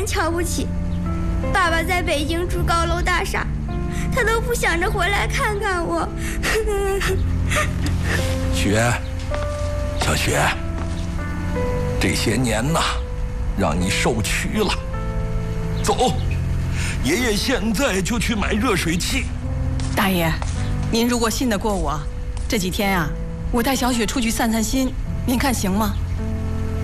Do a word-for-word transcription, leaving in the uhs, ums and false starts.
瞧不起。爸爸在北京住高楼大厦，他都不想着回来看看我。 雪，小雪，这些年呐，让你受屈了。走，爷爷现在就去买热水器。 大爷，您如果信得过我，这几天啊，我带小雪出去散散心，您看行吗？